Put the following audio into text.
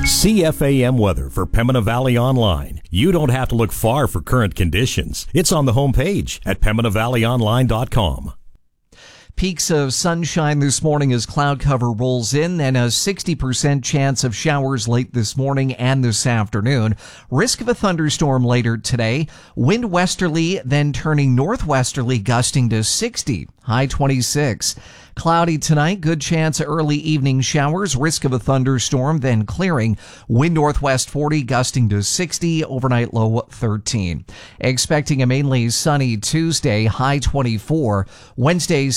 CFAM weather for Pembina Valley Online. You don't have to look far for current conditions. It's on the homepage at PembinaValleyOnline.com. Peaks of sunshine this morning as cloud cover rolls in, and a 60% chance of showers late this morning and this afternoon. Risk of a thunderstorm later today. Wind westerly, then turning northwesterly, gusting to 60. High 26. Cloudy tonight. Good chance of early evening showers. Risk of a thunderstorm, then clearing. Wind northwest 40, gusting to 60. Overnight low 13. Expecting a mainly sunny Tuesday. High 24. Wednesday